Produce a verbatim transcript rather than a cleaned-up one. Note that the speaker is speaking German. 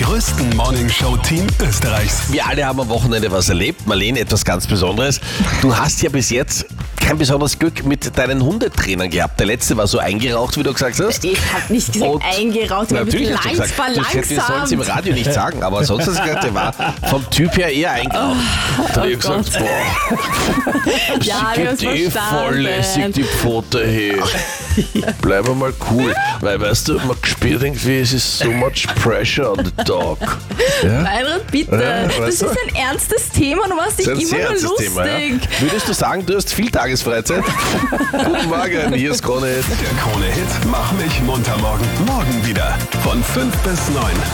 größten Morningshow-Team Österreichs. Wir alle haben am Wochenende was erlebt. Marlene, etwas ganz Besonderes. Du hast ja bis jetzt kein besonderes Glück mit deinen Hundetrainern gehabt. Der letzte war so eingeraucht, wie du gesagt hast. Ich habe nicht gesagt Und eingeraucht, aber natürlich hast du leicht gesagt, du hättest- du sollst im verlangsamt. Radio nicht sagen, aber sonst hast du gesagt, der war vom Typ her eher eingeraucht. Da habe ich oh gesagt, boah, Ja, wir haben sie geht eh verstanden. voll lässig die Pfote her. Bleib mal cool. Weil, weißt du, man spürt irgendwie, es ist so much pressure on the dog. Ja? Meinrad, bitte. Ja, das weißt ist du? ein ernstes Thema, du machst dich Das ist ein immer sehr nur ernstes lustig. Thema, ja? Würdest du sagen, du hast viel Tagesfreizeit? Guten Morgen, hier ist Krone Hit. Der Krone-Hit Mach mich munter morgen. Morgen wieder von fünf bis neun.